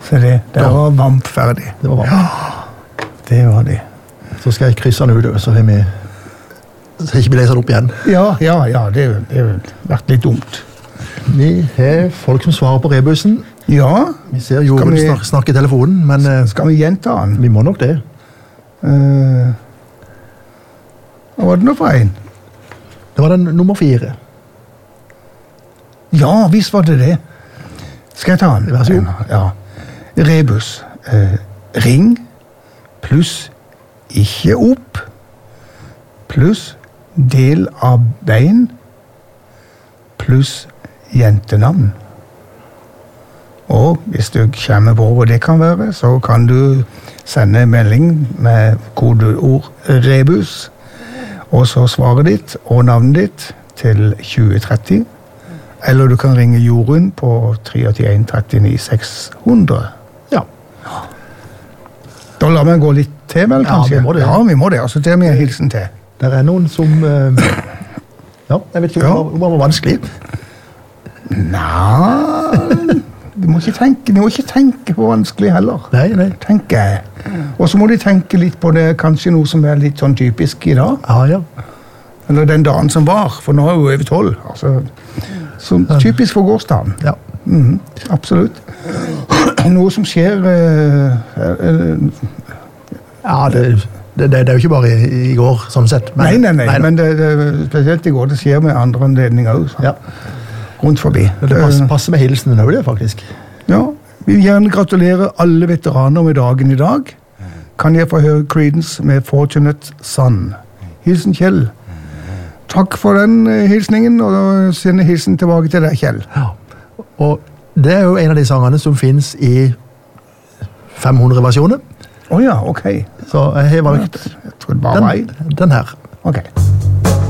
Så det var varmt ferdig. Det var varmt. Ja, det var det. Så skal jeg krysse den ut, så har vi... Så ikke blir leser opp igjen. Ja, det har vært litt dumt. Vi har folk som svarer på rebusen. Ja. Vi ser Jorunn snakke i telefonen, men... Skal vi gjenta den? Vi må nok det. Hva var det nå for en? Det var den nummer 4. Ja, visst var det det. Skal jeg ta den? Vær så god. Ja. Rebus. Ring pluss ikke opp pluss del av bein pluss jentenavn. Og hvis du kommer på hvor det kan være, så kan du sende melding med kodeord rebus, og så svaret ditt og navnet ditt til 2030. Eller du kan ringe Jorunn på 381 39 600. Ja. Da lar vi gå litt til, vel, kanskje? Ja, vi må det. Ja, vi må det. Altså, det er vi en hilsen til. Det er noen som... Ja, jeg vet ikke om det var vanskelig. Nei, de må ikke tenke på vanskelig heller. Nei. Tenker jeg. Og så må de tenke litt på det, kanskje noe som er litt sånn typisk i dag. Ja. Eller den dagen som var, for nå er jo over 12. Altså, så typisk for gårsdagen. Ja. Absolutt. Noe som skjer... Ja, det er jo ikke bare i går, sånn sett. Men, nei. Men det spesielt i går, det skjer med andre anledninger også. Ja. Rundt forbi. Det passer med hilsenen også, det, faktisk. Ja, vi vil gjerne gratulere alle veteraner med dagen i dag. Kan jeg få høre Creedence med Fortunate Son. Hilsen Kjell. Takk for den hilsningen, og sende hilsen tilbake til deg, Kjell. Ja, og det er jo en av de sangene som finnes i 500 versjoner. Ja, ok. Så jeg har valgt jeg tror det bare var den her. Ok.